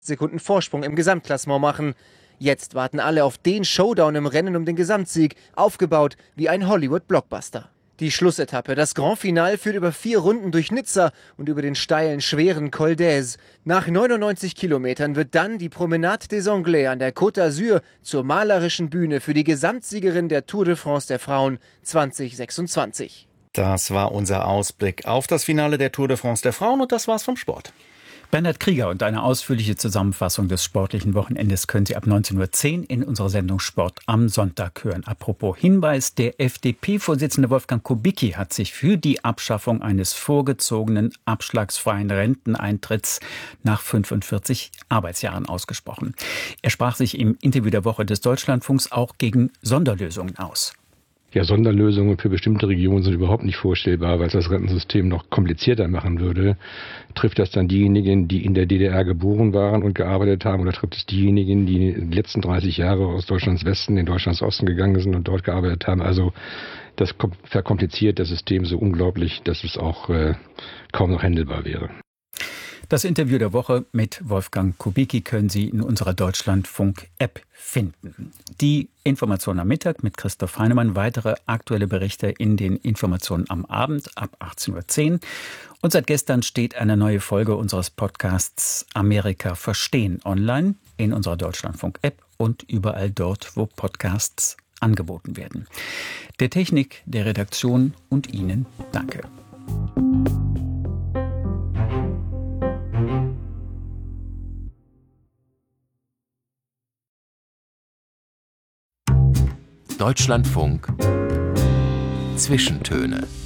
Sekunden Vorsprung im Gesamtklassement machen. Jetzt warten alle auf den Showdown im Rennen um den Gesamtsieg, aufgebaut wie ein Hollywood-Blockbuster. Die Schlussetappe, das Grand Finale, führt über 4 Runden durch Nizza und über den steilen, schweren Col d'Aise. Nach 99 Kilometern wird dann die Promenade des Anglais an der Côte d'Azur zur malerischen Bühne für die Gesamtsiegerin der Tour de France der Frauen 2026. Das war unser Ausblick auf das Finale der Tour de France der Frauen und das war's vom Sport. Bernhard Krieger und eine ausführliche Zusammenfassung des sportlichen Wochenendes können Sie ab 19.10 Uhr in unserer Sendung Sport am Sonntag hören. Apropos Hinweis, der FDP-Vorsitzende Wolfgang Kubicki hat sich für die Abschaffung eines vorgezogenen abschlagsfreien Renteneintritts nach 45 Arbeitsjahren ausgesprochen. Er sprach sich im Interview der Woche des Deutschlandfunks auch gegen Sonderlösungen aus. Ja, Sonderlösungen für bestimmte Regionen sind überhaupt nicht vorstellbar, weil es das Rentensystem noch komplizierter machen würde. Trifft das dann diejenigen, die in der DDR geboren waren und gearbeitet haben, oder trifft es diejenigen, die in den letzten 30 Jahre aus Deutschlands Westen in Deutschlands Osten gegangen sind und dort gearbeitet haben? Also das verkompliziert das System so unglaublich, dass es auch kaum noch handelbar wäre. Das Interview der Woche mit Wolfgang Kubicki können Sie in unserer Deutschlandfunk-App finden. Die Information am Mittag mit Christoph Heinemann, weitere aktuelle Berichte in den Informationen am Abend ab 18.10 Uhr. Und seit gestern steht eine neue Folge unseres Podcasts Amerika verstehen online in unserer Deutschlandfunk-App und überall dort, wo Podcasts angeboten werden. Der Technik, der Redaktion und Ihnen danke. Deutschlandfunk Zwischentöne